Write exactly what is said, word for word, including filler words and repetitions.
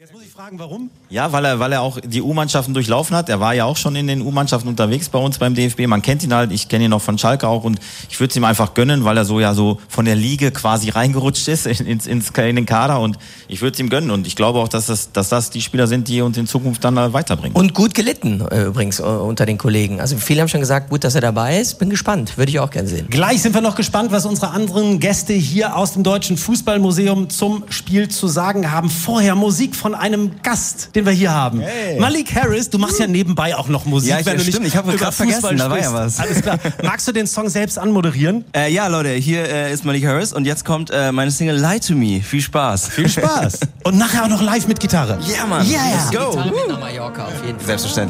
Jetzt muss ich fragen, warum? Ja, weil er, weil er auch die U-Mannschaften durchlaufen hat. Er war ja auch schon in den U-Mannschaften unterwegs bei uns beim D F B. Man kennt ihn halt, ich kenne ihn noch von Schalke auch und ich würde es ihm einfach gönnen, weil er so ja so von der Liga quasi reingerutscht ist ins, ins, in den Kader und ich würde es ihm gönnen und ich glaube auch, dass das, dass das die Spieler sind, die uns in Zukunft dann äh, weiterbringen. Und gut gelitten äh, übrigens äh, unter den Kollegen. Also viele haben schon gesagt, gut, dass er dabei ist. Bin gespannt, würde ich auch gerne sehen. Gleich sind wir noch gespannt, was unsere anderen Gäste hier aus dem Deutschen Fußballmuseum zum Spiel zu sagen haben. Vorher Musik von einem Gast, den wir hier haben. Hey. Malik Harris, du machst ja nebenbei auch noch Musik, Ja, ich, wenn du stimmt, nicht ich habe über gerade Fußball vergessen, da war ja sprichst. was. Alles klar. Magst du den Song selbst anmoderieren? Äh, ja, Leute, hier äh, ist Malik Harris und jetzt kommt äh, meine Single Lie to Me. Viel Spaß. Viel Spaß. Und nachher auch noch live mit Gitarre. Ja, Mann. Yeah. Let's go. Gitarre mit nach Mallorca auf jeden Fall. Selbstverständlich.